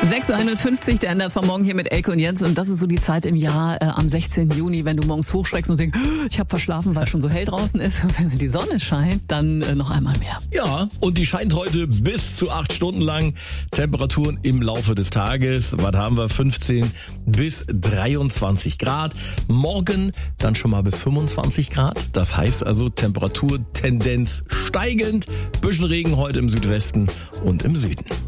6.51 Uhr, der Ender vom Morgen hier mit Elke und Jens. Und das ist so die Zeit im Jahr am 16. Juni, wenn du morgens hochschreckst und denkst, ich habe verschlafen, weil es schon so hell draußen ist. Und wenn die Sonne scheint, dann noch einmal mehr. Ja, und die scheint heute bis zu 8 Stunden lang. Temperaturen im Laufe des Tages, was haben wir, 15 bis 23 Grad. Morgen dann schon mal bis 25 Grad. Das heißt also Temperaturtendenz steigend. Bisschen Regen heute im Südwesten und im Süden.